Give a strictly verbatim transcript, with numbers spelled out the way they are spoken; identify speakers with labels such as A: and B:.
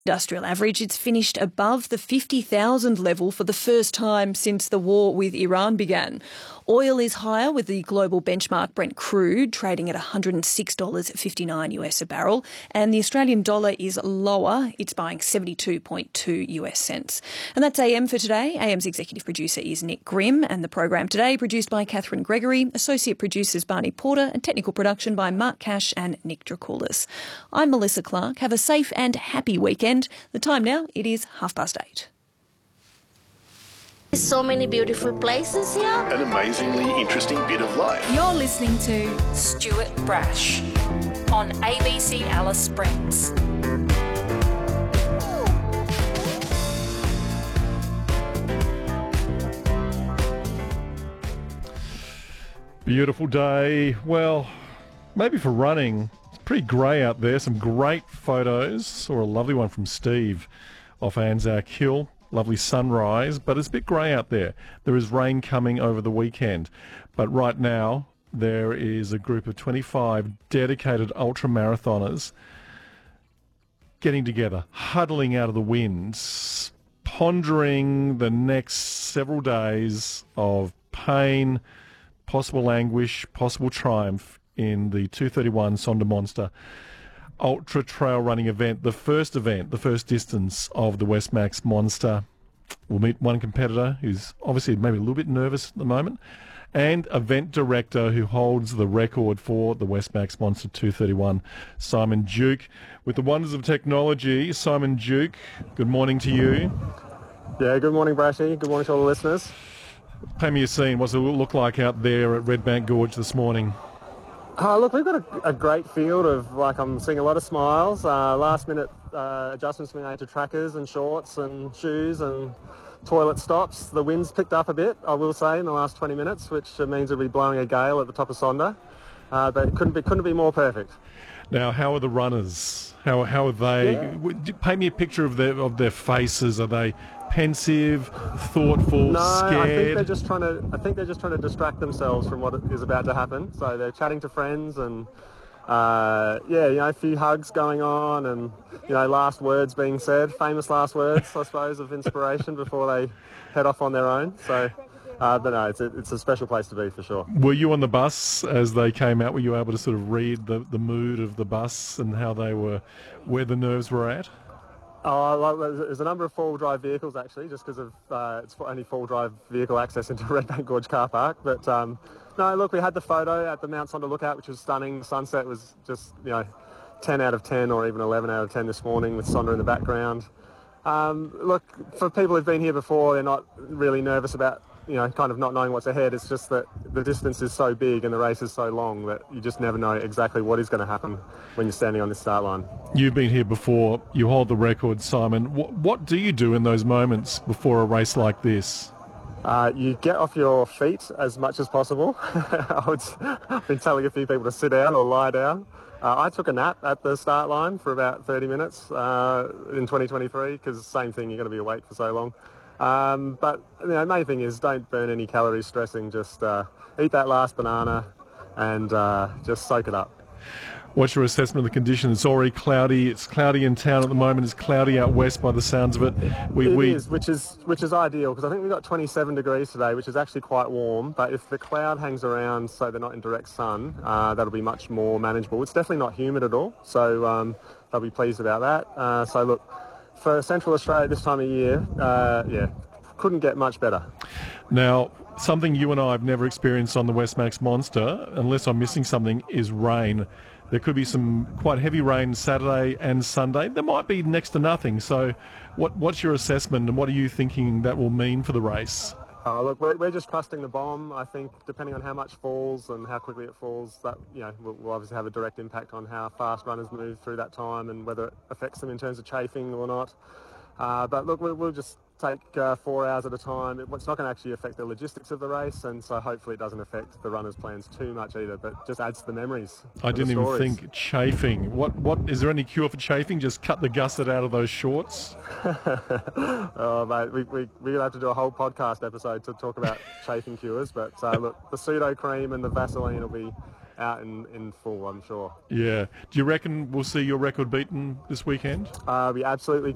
A: Industrial average, it's finished above the fifty thousand level for the first time since the war with Iran began. Oil is higher with the global benchmark Brent crude trading at one hundred six dollars fifty-nine US a barrel, and the Australian dollar is lower. It's buying seventy-two point two US cents. And that's A M for today. A M's executive producer is Nick Grimm, and the program today produced by Catherine Gregory, associate producers Barney Porter, and technical production by Mark Cash and Nick Dracoulis. I'm Melissa Clark. Have a safe and happy weekend. The time now, it is half past eight.
B: There's so many beautiful places here.
C: An amazingly interesting bit of life.
D: You're listening to Stuart Brash on A B C Alice Springs.
E: Beautiful day. Well, maybe for running. Pretty grey out there. Some great photos. Saw a lovely one from Steve off Anzac Hill. Lovely sunrise, but it's a bit grey out there. There is rain coming over the weekend. But right now, there is a group of twenty-five dedicated ultra-marathoners getting together, huddling out of the winds, pondering the next several days of pain, possible anguish, possible triumph in the two thirty-one Sonder Monster Ultra Trail Running event, the first event, the first distance of the Westmax Monster. We'll meet one competitor who's obviously maybe a little bit nervous at the moment, and event director who holds the record for the Westmax Monster two thirty-one, Simon Duke. With the wonders of technology, Simon Duke, good morning to you.
F: Yeah, good morning, Brashy. Good morning to all the listeners.
E: Paint me a scene. What's it look like out there at Red Bank Gorge this morning?
F: Uh, look, we've got a, a great field of, like, I'm seeing a lot of smiles. Uh, last minute uh, adjustments we made to trackers and shorts and shoes and toilet stops. The wind's picked up a bit, I will say, in the last twenty minutes, which means it'll be blowing a gale at the top of Sonder. Uh, but it couldn't be, couldn't be more perfect.
E: Now, how are the runners? How how are they?
F: Yeah.
E: Paint me a picture of their of their faces. Are they pensive, thoughtful,
F: no,
E: scared?
F: I think they're just trying to. I think they're just trying to distract themselves from what is about to happen. So they're chatting to friends and, uh, yeah, you know, a few hugs going on, and you know, last words being said, famous last words, I suppose, of inspiration before they head off on their own. So, uh, but no, it's a, it's a special place to be for sure.
E: Were you on the bus as they came out? Were you able to sort of read the the mood of the bus and how they were, where the nerves were at?
F: Oh, well, there's a number of four-wheel drive vehicles actually, just because of uh, it's only four-wheel drive vehicle access into Red Bank Gorge car park. But um, no, look, we had the photo at the Mount Sonder Lookout, which was stunning. The sunset was just, you know, ten out of ten or even eleven out of ten this morning with Sonder in the background. Um, look, for people who've been here before, they're not really nervous about, you know, kind of not knowing what's ahead. It's just that the distance is so big and the race is so long that you just never know exactly what is going to happen when you're standing on the start line.
E: You've been here before. You hold the record, Simon. What, what do you do in those moments before a race like this?
F: Uh, you get off your feet as much as possible. I would, I've been telling a few people to sit down or lie down. Uh, I took a nap at the start line for about thirty minutes uh, in twenty twenty-three because same thing, you're going to be awake for so long. Um, but you know, the main thing is don't burn any calories stressing. Just uh, eat that last banana and uh, just soak it up.
E: What's your assessment of the condition? It's already cloudy. It's cloudy in town at the moment. It's cloudy out west by the sounds of it. We,
F: it
E: we...
F: is, which is which is ideal because I think we've got twenty-seven degrees today, which is actually quite warm. But if the cloud hangs around so they're not in direct sun, uh, that'll be much more manageable. It's definitely not humid at all, so um, they'll be pleased about that. Uh, so look, for Central Australia this time of year, uh, yeah, couldn't get much better.
E: Now, something you and I have never experienced on the Westmax Monster, unless I'm missing something, is rain. There could be some quite heavy rain Saturday and Sunday. There might be next to nothing. So what, what's your assessment and what are you thinking that will mean for the race?
F: Uh, look, we're, we're just trusting the bomb. I think depending on how much falls and how quickly it falls, that you know will, will obviously have a direct impact on how fast runners move through that time and whether it affects them in terms of chafing or not. Uh, but look, we'll, we'll just take uh, four hours at a time. It, it's not going to actually affect the logistics of the race, and so hopefully it doesn't affect the runners' plans too much either, but just adds to the memories.
E: I didn't even think chafing. What, what, is there any cure for chafing? Just cut the gusset out of those shorts?
F: Oh, mate, we, we, we'll have to do a whole podcast episode to talk about chafing cures, but uh, look, the pseudo cream and the Vaseline will be out in, in full, I'm sure.
E: Yeah. Do you reckon we'll see your record beaten this weekend?
F: Uh, we absolutely